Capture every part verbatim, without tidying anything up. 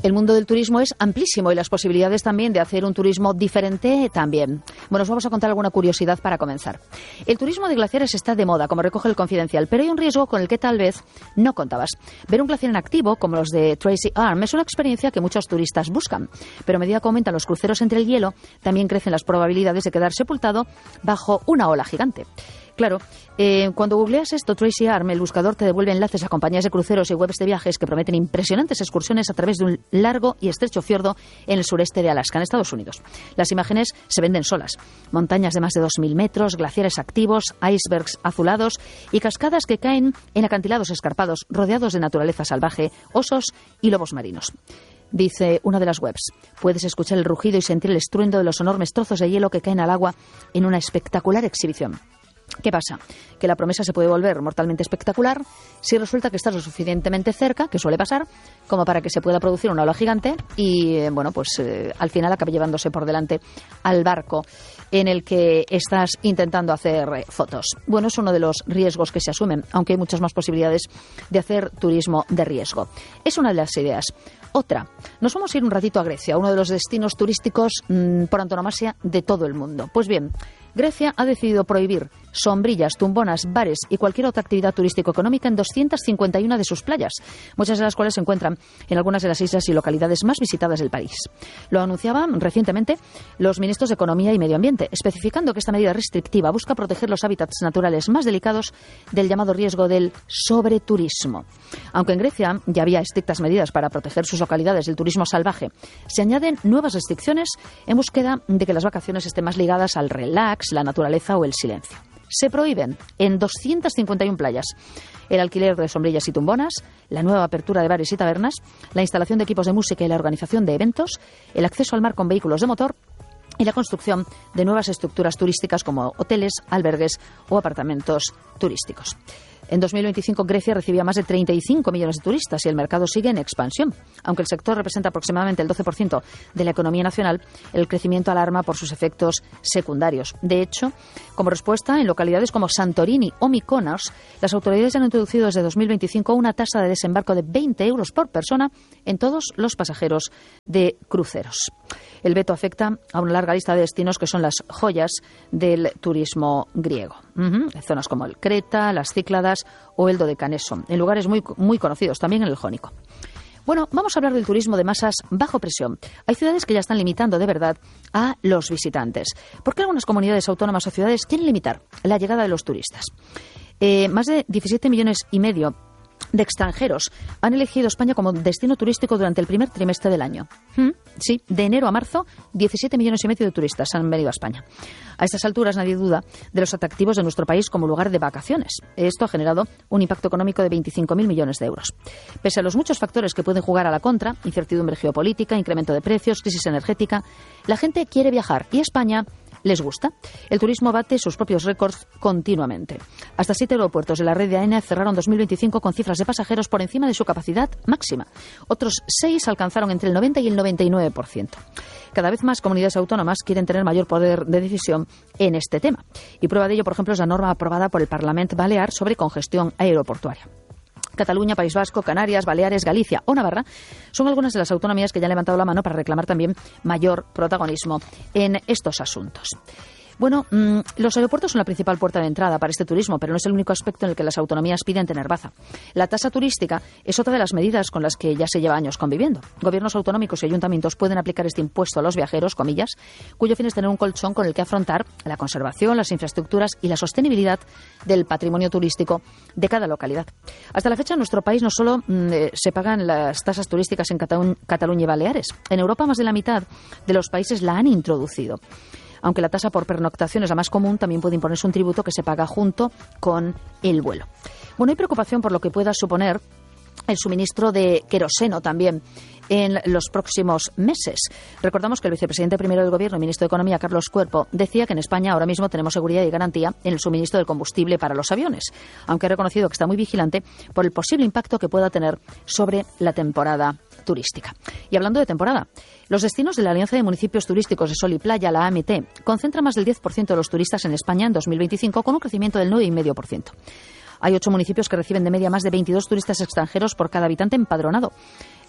El mundo del turismo es amplísimo y las posibilidades también de hacer un turismo diferente también. Bueno, os vamos a contar alguna curiosidad para comenzar. El turismo de glaciares está de moda, como recoge el Confidencial, pero hay un riesgo con el que tal vez no contabas. Ver un glaciar en activo, como los de Tracy Arm, es una experiencia que muchos turistas buscan. Pero a medida que aumentan los cruceros entre el hielo, también crecen las probabilidades de quedar sepultado bajo una ola gigante. Claro, eh, cuando googleas esto, Tracy Arm, el buscador te devuelve enlaces a compañías de cruceros y webs de viajes que prometen impresionantes excursiones a través de un largo y estrecho fiordo en el sureste de Alaska, en Estados Unidos. Las imágenes se venden solas. Montañas de más de dos mil metros, glaciares activos, icebergs azulados y cascadas que caen en acantilados escarpados, rodeados de naturaleza salvaje, osos y lobos marinos. Dice una de las webs, puedes escuchar el rugido y sentir el estruendo de los enormes trozos de hielo que caen al agua en una espectacular exhibición. ¿Qué pasa? Que la promesa se puede volver mortalmente espectacular si resulta que estás lo suficientemente cerca, que suele pasar, como para que se pueda producir una ola gigante y, eh, bueno, pues eh, al final acabe llevándose por delante al barco en el que estás intentando hacer eh, fotos. Bueno, es uno de los riesgos que se asumen, aunque hay muchas más posibilidades de hacer turismo de riesgo. Es una de las ideas. Otra, nos vamos a ir un ratito a Grecia, uno de los destinos turísticos mmm, por antonomasia de todo el mundo. Pues bien, Grecia ha decidido prohibir sombrillas, tumbonas, bares y cualquier otra actividad turístico-económica en doscientas cincuenta y una de sus playas, muchas de las cuales se encuentran en algunas de las islas y localidades más visitadas del país. Lo anunciaban recientemente los ministros de Economía y Medio Ambiente, especificando que esta medida restrictiva busca proteger los hábitats naturales más delicados del llamado riesgo del sobreturismo. Aunque en Grecia ya había estrictas medidas para proteger sus localidades del turismo salvaje, se añaden nuevas restricciones en búsqueda de que las vacaciones estén más ligadas al relax, la naturaleza o el silencio. Se prohíben en doscientas cincuenta y una playas el alquiler de sombrillas y tumbonas, la nueva apertura de bares y tabernas, la instalación de equipos de música y la organización de eventos, el acceso al mar con vehículos de motor y la construcción de nuevas estructuras turísticas como hoteles, albergues o apartamentos turísticos. En dos mil veinticinco Grecia recibía más de treinta y cinco millones de turistas y el mercado sigue en expansión. Aunque el sector representa aproximadamente el doce por ciento de la economía nacional, el crecimiento alarma por sus efectos secundarios. De hecho, como respuesta, en localidades como Santorini o Mykonos, las autoridades han introducido desde dos mil veinticinco una tasa de desembarco de veinte euros por persona en todos los pasajeros de cruceros. El veto afecta a una larga lista de destinos que son las joyas del turismo griego. Uh-huh. Zonas como el Creta, las Cícladas o el Dodecaneso, en lugares muy, muy conocidos, también en el Jónico. Bueno, vamos a hablar del turismo de masas bajo presión. Hay ciudades que ya están limitando de verdad a los visitantes. ¿Por qué algunas comunidades autónomas o ciudades quieren limitar la llegada de los turistas? Eh, más de diecisiete millones y medio de extranjeros han elegido España como destino turístico durante el primer trimestre del año. ¿Mm? Sí, de enero a marzo, diecisiete millones y medio de turistas han venido a España. A estas alturas nadie duda de los atractivos de nuestro país como lugar de vacaciones. Esto ha generado un impacto económico de veinticinco mil millones de euros. Pese a los muchos factores que pueden jugar a la contra, incertidumbre geopolítica, incremento de precios, crisis energética, la gente quiere viajar y España les gusta. El turismo bate sus propios récords continuamente. Hasta siete aeropuertos de la red de A E N A cerraron dos mil veinticinco con cifras de pasajeros por encima de su capacidad máxima. Otros seis alcanzaron entre el noventa y el noventa y nueve por ciento. Cada vez más comunidades autónomas quieren tener mayor poder de decisión en este tema. Y prueba de ello, por ejemplo, es la norma aprobada por el Parlamento Balear sobre congestión aeroportuaria. Cataluña, País Vasco, Canarias, Baleares, Galicia o Navarra son algunas de las autonomías que ya han levantado la mano para reclamar también mayor protagonismo en estos asuntos. Bueno, mmm, los aeropuertos son la principal puerta de entrada para este turismo, pero no es el único aspecto en el que las autonomías piden tener baza. La tasa turística es otra de las medidas con las que ya se lleva años conviviendo. Gobiernos autonómicos y ayuntamientos pueden aplicar este impuesto a los viajeros, comillas, cuyo fin es tener un colchón con el que afrontar la conservación, las infraestructuras y la sostenibilidad del patrimonio turístico de cada localidad. Hasta la fecha, en nuestro país no solo mmm, se pagan las tasas turísticas en Catalu- Cataluña y Baleares. En Europa, más de la mitad de los países la han introducido. Aunque la tasa por pernoctación es la más común, también puede imponerse un tributo que se paga junto con el vuelo. Bueno, hay preocupación por lo que pueda suponer el suministro de queroseno también en los próximos meses. Recordamos que el vicepresidente primero del Gobierno y ministro de Economía, Carlos Cuerpo, decía que en España ahora mismo tenemos seguridad y garantía en el suministro del combustible para los aviones, aunque ha reconocido que está muy vigilante por el posible impacto que pueda tener sobre la temporada turística. Y hablando de temporada, los destinos de la Alianza de Municipios Turísticos de Sol y Playa, la A M T, concentran más del diez por ciento de los turistas en España en dos mil veinticinco, con un crecimiento del nueve coma cinco por ciento. Hay ocho municipios que reciben de media más de veintidós turistas extranjeros por cada habitante empadronado.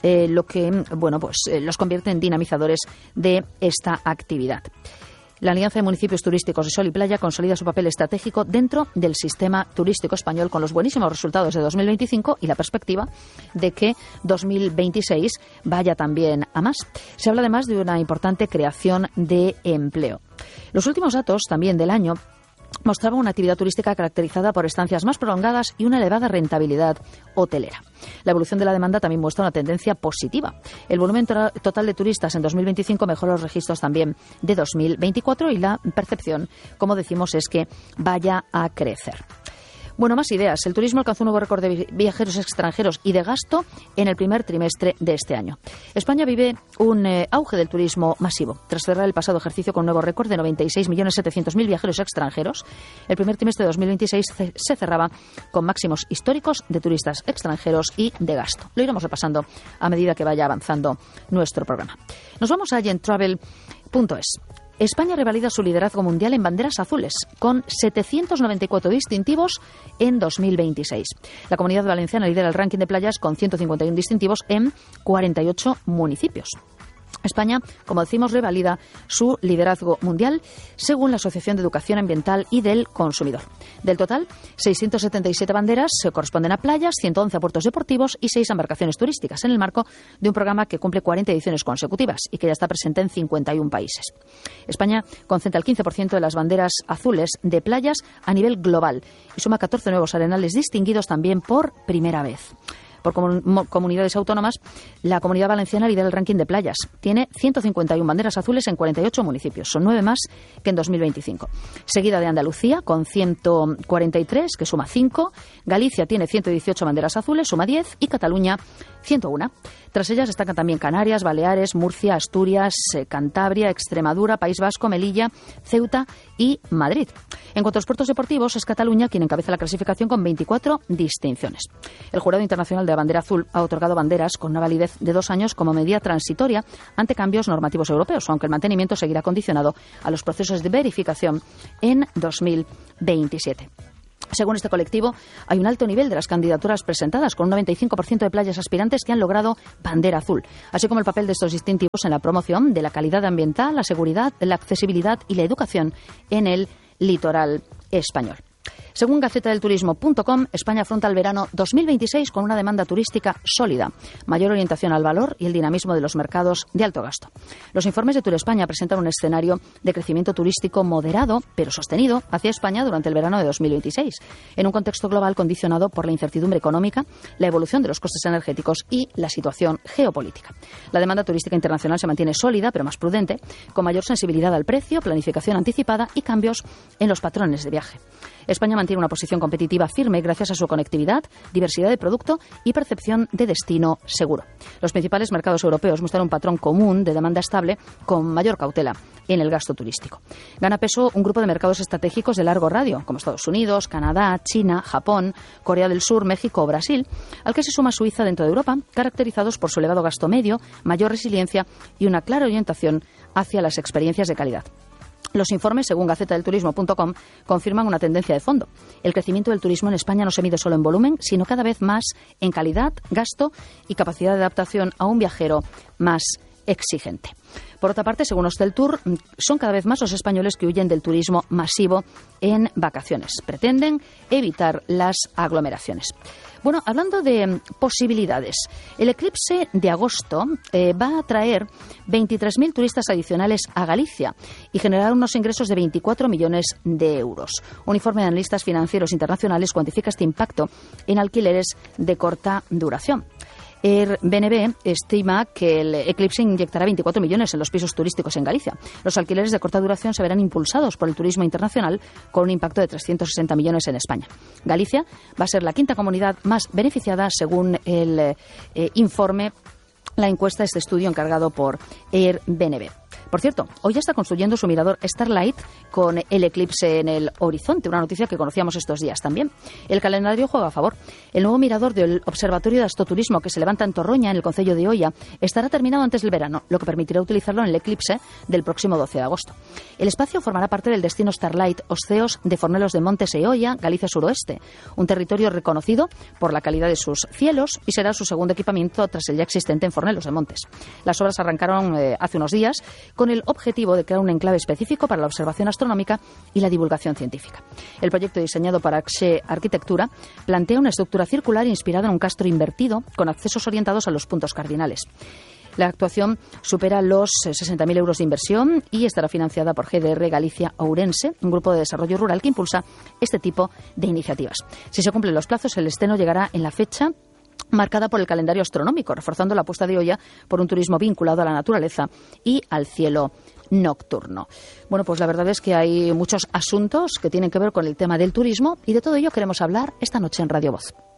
eh, lo que bueno, pues, eh, los convierte en dinamizadores de esta actividad. La Alianza de Municipios Turísticos de Sol y Playa consolida su papel estratégico dentro del sistema turístico español con los buenísimos resultados de dos mil veinticinco y la perspectiva de que dos mil veintiséis vaya también a más. Se habla además de una importante creación de empleo. Los últimos datos también del año mostraba una actividad turística caracterizada por estancias más prolongadas y una elevada rentabilidad hotelera. La evolución de la demanda también muestra una tendencia positiva. El volumen to- total de turistas en dos mil veinticinco mejoró los registros también de dos mil veinticuatro y la percepción, como decimos, es que vaya a crecer. Bueno, más ideas. El turismo alcanzó un nuevo récord de viajeros extranjeros y de gasto en el primer trimestre de este año. España vive un eh, auge del turismo masivo. Tras cerrar el pasado ejercicio con un nuevo récord de noventa y seis millones setecientos mil viajeros extranjeros, el primer trimestre de dos mil veintiséis se, se cerraba con máximos históricos de turistas extranjeros y de gasto. Lo iremos repasando a medida que vaya avanzando nuestro programa. Nos vamos a agenttravel punto es. España revalida su liderazgo mundial en banderas azules, con setecientos noventa y cuatro distintivos en dos mil veintiséis. La Comunidad Valenciana lidera el ranking de playas con ciento cincuenta y uno distintivos en cuarenta y ocho municipios. España, como decimos, revalida su liderazgo mundial según la Asociación de Educación Ambiental y del Consumidor. Del total, seiscientas setenta y siete banderas se corresponden a playas, ciento once a puertos deportivos y seis a embarcaciones turísticas, en el marco de un programa que cumple cuarenta ediciones consecutivas y que ya está presente en cincuenta y uno países. España concentra el quince por ciento de las banderas azules de playas a nivel global y suma catorce nuevos arenales distinguidos también por primera vez. Por comun- comunidades autónomas, la Comunidad Valenciana lidera el ranking de playas. Tiene ciento cincuenta y uno banderas azules en cuarenta y ocho municipios. Son nueve más que en dos mil veinticinco. Seguida de Andalucía, con ciento cuarenta y tres, que suma cinco. Galicia tiene ciento dieciocho banderas azules, suma diez. Y Cataluña, ciento uno. Tras ellas destacan también Canarias, Baleares, Murcia, Asturias, eh, Cantabria, Extremadura, País Vasco, Melilla, Ceuta y Madrid. En cuanto a los puertos deportivos, es Cataluña quien encabeza la clasificación con veinticuatro distinciones. El Jurado Internacional de la Bandera Azul ha otorgado banderas con una validez de dos años como medida transitoria ante cambios normativos europeos, aunque el mantenimiento seguirá condicionado a los procesos de verificación en dos mil veintisiete. Según este colectivo, hay un alto nivel de las candidaturas presentadas, con un noventa y cinco por ciento de playas aspirantes que han logrado bandera azul, así como el papel de estos distintivos en la promoción de la calidad ambiental, la seguridad, la accesibilidad y la educación en el litoral español. Según Gaceta del Turismo punto com, España afronta el verano dos mil veintiséis con una demanda turística sólida, mayor orientación al valor y el dinamismo de los mercados de alto gasto. Los informes de Tour España presentan un escenario de crecimiento turístico moderado, pero sostenido, hacia España durante el verano de dos mil veintiséis, en un contexto global condicionado por la incertidumbre económica, la evolución de los costes energéticos y la situación geopolítica. La demanda turística internacional se mantiene sólida, pero más prudente, con mayor sensibilidad al precio, planificación anticipada y cambios en los patrones de viaje. España mantiene una posición competitiva firme gracias a su conectividad, diversidad de producto y percepción de destino seguro. Los principales mercados europeos muestran un patrón común de demanda estable con mayor cautela en el gasto turístico. Gana peso un grupo de mercados estratégicos de largo radio, como Estados Unidos, Canadá, China, Japón, Corea del Sur, México o Brasil, al que se suma Suiza dentro de Europa, caracterizados por su elevado gasto medio, mayor resiliencia y una clara orientación hacia las experiencias de calidad. Los informes, según Gaceta del Turismo punto com, confirman una tendencia de fondo. El crecimiento del turismo en España no se mide solo en volumen, sino cada vez más en calidad, gasto y capacidad de adaptación a un viajero más exigente. Por otra parte, según Hosteltour, son cada vez más los españoles que huyen del turismo masivo en vacaciones. Pretenden evitar las aglomeraciones. Bueno, hablando de posibilidades, el eclipse de agosto eh, va a traer veintitrés mil turistas adicionales a Galicia y generar unos ingresos de veinticuatro millones de euros. Un informe de analistas financieros internacionales cuantifica este impacto en alquileres de corta duración. Airbnb estima que el eclipse inyectará veinticuatro millones en los pisos turísticos en Galicia. Los alquileres de corta duración se verán impulsados por el turismo internacional con un impacto de trescientos sesenta millones en España. Galicia va a ser la quinta comunidad más beneficiada según el eh, informe, la encuesta, este estudio encargado por Airbnb. Por cierto, hoy ya está construyendo su mirador Starlight con el eclipse en el horizonte, una noticia que conocíamos estos días también. El calendario juega a favor. El nuevo mirador del Observatorio de Astroturismo que se levanta en Torroña, en el concello de Oia, estará terminado antes del verano, lo que permitirá utilizarlo en el eclipse del próximo doce de agosto. El espacio formará parte del destino Starlight Os-Ceos de Fornelos de Montes e Oia, Galicia suroeste, un territorio reconocido por la calidad de sus cielos y será su segundo equipamiento tras el ya existente en Fornelos de Montes. Las obras arrancaron eh, hace unos días con el objetivo de crear un enclave específico para la observación astronómica y la divulgación científica. El proyecto, diseñado para Axe Arquitectura, plantea una estructura circular inspirada en un castro invertido con accesos orientados a los puntos cardinales. La actuación supera los sesenta mil euros de inversión y estará financiada por G D R Galicia Ourense, un grupo de desarrollo rural que impulsa este tipo de iniciativas. Si se cumplen los plazos, el estreno llegará en la fecha marcada por el calendario astronómico, reforzando la apuesta de Oia por un turismo vinculado a la naturaleza y al cielo nocturno. Bueno, pues la verdad es que hay muchos asuntos que tienen que ver con el tema del turismo y de todo ello queremos hablar esta noche en Radio Voz.